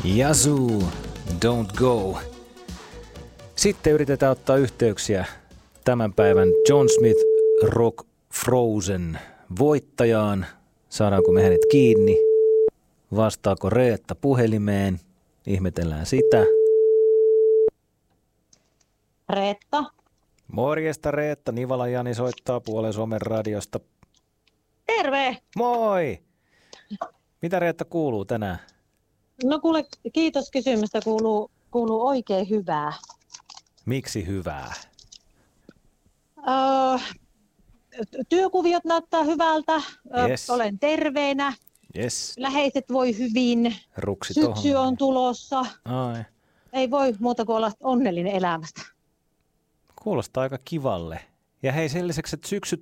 Yazoo, don't go. Sitten yritetään ottaa yhteyksiä tämän päivän John Smith Rock Frozen voittajaan. Saadaanko me hänet kiinni? Vastaako Reetta puhelimeen? Ihmetellään sitä. Reetta. Morjesta Reetta, Nivala Jani soittaa Puolen Suomen radiosta. Terve! Moi! Mitä Reetta kuuluu tänään? No kuule, kiitos kysymästä. Kuuluu oikein hyvää. Miksi hyvää? Työkuviot näyttää hyvältä. Yes. Olen terveenä. Yes. Läheiset voi hyvin. Ruksi Syksy tohon. on tulossa. Ai. Ei voi muuta kuin olla onnellinen elämästä. Kuulostaa aika kivalle. Ja hei, sen lisäksi, että syksy